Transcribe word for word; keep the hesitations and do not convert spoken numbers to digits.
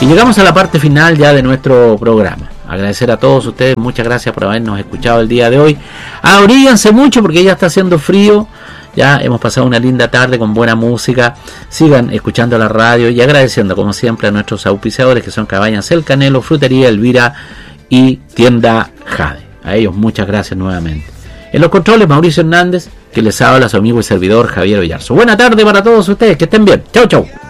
Y llegamos a la parte final ya de nuestro programa. Agradecer a todos ustedes, muchas gracias por habernos escuchado el día de hoy. Abríganse mucho porque ya está haciendo frío. Ya hemos pasado una linda tarde con buena música. Sigan escuchando la radio y agradeciendo como siempre a nuestros auspiciadores que son Cabañas El Canelo, Frutería Elvira y Tienda Jade. A ellos muchas gracias nuevamente. En los controles Mauricio Hernández, que les habla su amigo y servidor Javier Ollarzo. Buena tarde para todos ustedes, que estén bien. Chau chau.